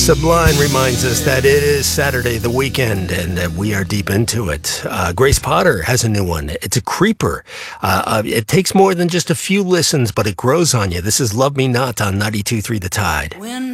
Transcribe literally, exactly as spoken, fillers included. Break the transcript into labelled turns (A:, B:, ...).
A: Sublime reminds us that it is Saturday, the weekend, and that we are deep into it. Uh, Grace Potter has a new one. It's a creeper. Uh, uh, it takes more than just a few listens, but it grows on you. This is Love Me Not on ninety-two point three The Tide. When